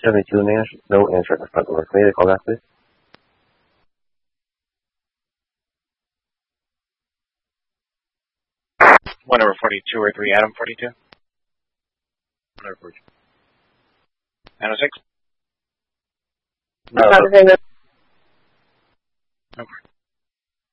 72, no answer at the front door. Can we get a call back, please? 1 over 42 or 3, Adam 42? 1 over 42. 906? No. Okay.